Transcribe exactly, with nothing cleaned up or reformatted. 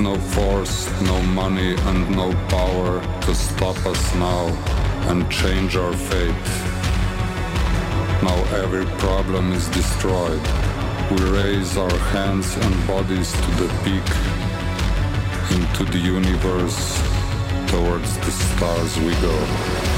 no force, no money and no power to stop us now and change our fate. Now every problem is destroyed. We raise our hands and bodies to the peak, into the universe, towards the stars we go.